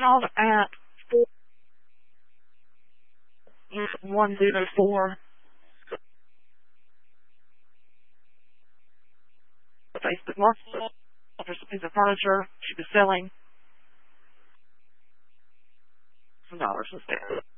called at 4104. Facebook Market for some piece of furniture she was selling. Some dollars was there.